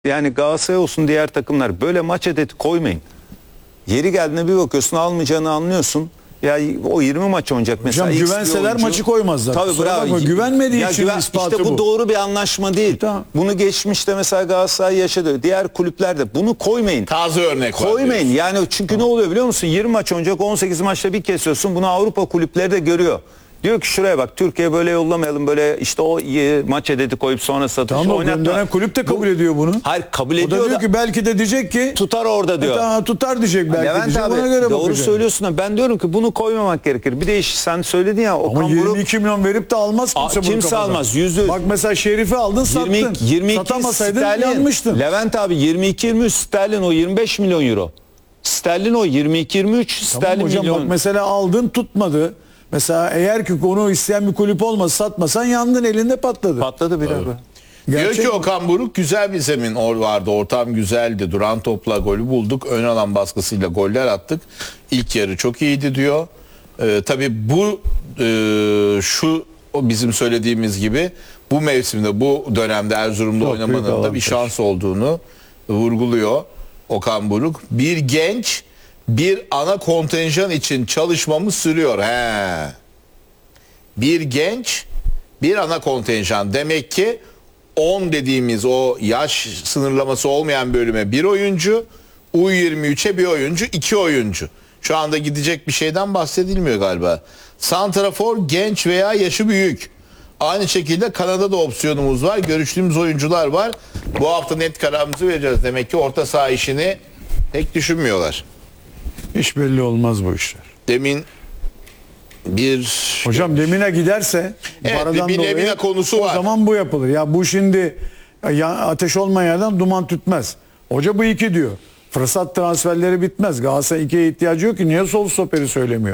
Yani Galatasaray olsun diğer takımlar böyle maç edeti koymayın. Yeri geldiğinde bir bakıyorsun almayacağını anlıyorsun. Ya o 20 maç oynayacak mesela. Hocam güvenseler maçı koymazlar. Tabii bravo. Güvenmediği için ispatı işte bu doğru bir anlaşma değil. Tamam. Bunu geçmişte mesela Galatasaray yaşadı. Diğer kulüplerde bunu koymayın. Taze örnek koymayın. Yani çünkü ne oluyor biliyor musun? 20 maç oynayacak, 18 maçta bir kesiyorsun. Bunu Avrupa kulüpleri de görüyor. Diyor ki şuraya bak, Türkiye böyle yollamayalım, böyle işte o maç edeti koyup sonra satış oynatma. Tamam, kulüp de kabul ediyor bunu. Hayır, kabul o ediyor da diyor ki belki de diyecek ki tutar orada diyor. Tutar diyecek belki. Levent diyecek, abi ona göre doğru bakacak. söylüyorsun da ben diyorum ki bunu koymamak gerekir. Bir de sen söyledin ya Ama 22 milyon verip de almaz kimse bunu. Kimse almaz. %100. Bak mesela Şerif'i aldın sattın. 22 Satamasaydın sterlin. yanmıştın. Levent abi 22-23 sterlin, o 25 milyon euro. Sterlin o 22-23 sterlin hocam, milyon. bak mesela aldın tutmadı. Mesela eğer ki onu isteyen bir kulüp olmasa satmasan yandın, elinde patladı. Patladı bir abi. Diyor ki Okan Buruk, güzel bir zemin vardı, ortam güzeldi, duran topla golü bulduk, ön alan baskısıyla goller attık, ilk yarı çok iyiydi diyor. Tabii bu şu o bizim söylediğimiz gibi bu mevsimde, bu dönemde Erzurum'da Çok oynamanın da bir şans olduğunu vurguluyor Okan Buruk. Bir genç bir ana kontenjan için çalışmamız sürüyor. Bir genç bir ana kontenjan, demek ki 10 dediğimiz o yaş sınırlaması olmayan bölüme bir oyuncu, U23'e bir oyuncu, 2 oyuncu. Şu anda gidecek bir şeyden bahsedilmiyor galiba. Santrafor genç veya yaşı büyük. Aynı şekilde Kanada'da opsiyonumuz var. Görüştüğümüz oyuncular var. Bu hafta net kararımızı vereceğiz. Demek ki orta saha işini pek düşünmüyorlar. Hiç belli olmaz bu işler. Demin bir... Hocam Lemina giderse Evet, bir Lemina konusu var. O zaman bu yapılır. Ya bu şimdi ateş olmayan yerden duman tütmez. Hoca bu 2 diyor. Fırsat transferleri bitmez. Galatasaray 2'ye ihtiyacı yok ki. Niye sol stoperi söylemiyor?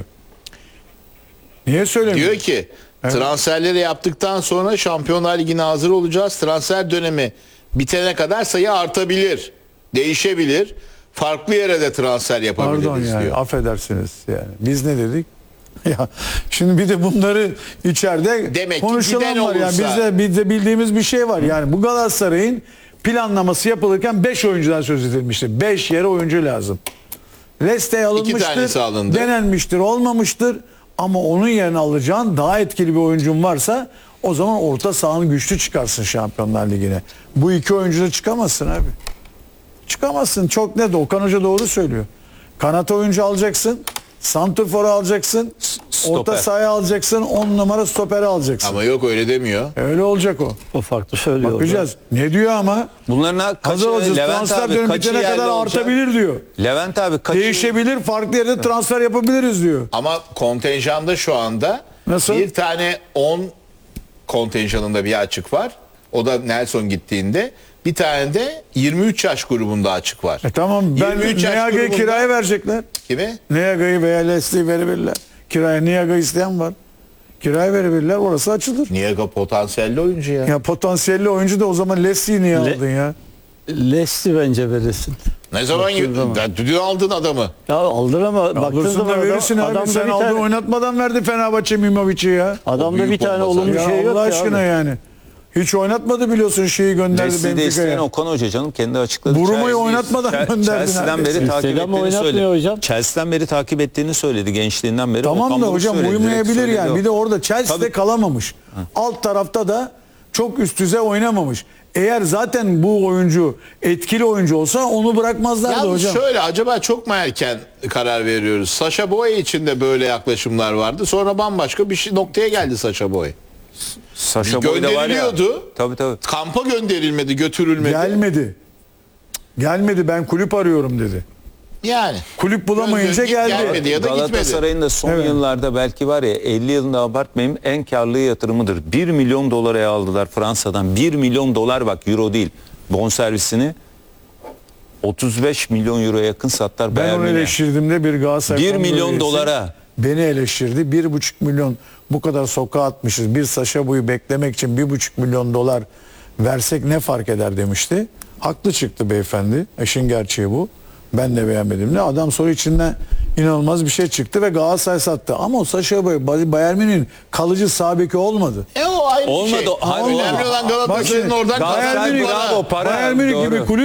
Niye söylemiyor? Diyor ki transferleri yaptıktan sonra Şampiyonlar Ligi'ne hazır olacağız. Transfer dönemi bitene kadar sayı artabilir. Değişebilir. Farklı yere de transfer yapabiliriz Pardon yani, diyor. affedersiniz yani. Biz ne dedik? Ya şimdi bir de bunları içeride demek konuşulan var. olursa... Yani bizde bildiğimiz bir şey var. Yani bu Galatasaray'ın planlaması yapılırken 5 oyuncudan söz edilmiştir. 5 yere oyuncu lazım. Leste alınmıştır, denenmiştir, olmamıştır. Ama onun yerine alacağın daha etkili bir oyuncun varsa o zaman orta sahanı güçlü çıkarsın Şampiyonlar Ligi'ne. Bu 2 oyuncuda çıkamazsın abi. Çıkamazsın. Çok net. Okan Hoca doğru söylüyor. Kanat oyuncu alacaksın. Santrfor'u alacaksın. Orta sahaya alacaksın. 10 numara stoperi alacaksın. Ama yok, öyle demiyor. Öyle olacak o. O farklı söylüyor. Bakacağız. Ne diyor ama? Bunların Hazır olacağız. Transfer dönemi bitene kadar artabilir diyor. Levent abi değişebilir. Farklı yerde transfer yapabiliriz diyor. Ama kontenjanda şu anda nasıl? Bir tane 10 kontenjanında bir açık var. O da Nelson gittiğinde. Bir tane de 23 yaş grubunda açık var. Tamam, ben Niaga'yı kiraya verecekler. Kimi? Niaga'yı veya Leslie'yi verebilirler. Kiraya Niaga isteyen var. Kiraya verebilirler, orası açılır. Niaga potansiyelli oyuncu ya. Ya potansiyelli oyuncu da o zaman Leslie'yi niye aldın ya? Leslie bence verirsin. Ne zaman dün aldın adamı? Ya aldır ama baktığın zaman verirsin abi. Sen aldın, oynatmadan verdi Fenerbahçe Mimovic'i ya. Adamda bir tane olumlu ya şey yok Allah aşkına yani. Hiç oynatmadı biliyorsun, şeyi gönderdi Leslie'de isteyen Benfica'ya. Okan Hoca canım, kendi açıkladı. Burumayı oynatmadan gönderdi. Chelsea'den beri takip ettiğini söyledi. Hocam. Chelsea'den beri takip ettiğini söyledi, gençliğinden beri. Tamam Okan da Buruk hocam söyledi, uyumayabilir yani. o. Bir de orada Chelsea'de Tabii. kalamamış. Alt tarafta da çok üst düzey oynamamış. Eğer zaten bu oyuncu etkili oyuncu olsa onu bırakmazlardı hocam. Şöyle, acaba çok mu erken karar veriyoruz? Sacha Boey için de böyle yaklaşımlar vardı. Sonra bambaşka bir noktaya geldi Sacha Boey. Sacha Boey de var ya. Gönderiliyordu. Tabii. Kampa gönderilmedi, götürülmedi. Gelmedi, ben kulüp arıyorum dedi. Yani. Kulüp bulamayınca gelmedi ya da gitmedi. Galatasaray'ın da son yıllarda belki var ya, 50 yılında abartmayayım, en karlı yatırımıdır. 1 milyon dolara aldılar Fransa'dan. 1 milyon dolar, bak euro değil. Bonservisini 35 milyon euroya yakın sattılar. Ben onu eleştirdiğimde bir Galatasaray 1 milyon dolara. Beni eleştirdi. 1,5 milyon bu kadar sokağa atmışız. Bir Sacha Boey'i beklemek için 1,5 milyon dolar versek ne fark eder demişti. Haklı çıktı beyefendi. İşin gerçeği bu. Ben de beğenmedim. Ne adam sonra içinden inanılmaz bir şey çıktı ve Galatasaray sattı. Ama o Sacha Boey Bayern Münih'in kalıcı sağ beki olmadı. O o ayrı bir Olmadı. şey. Hayır, Önemli olan Galatasaray'ın Bak, oradan Galatasaray kazandığı bravo, para. para Bayern Münih gibi doğru. kulüp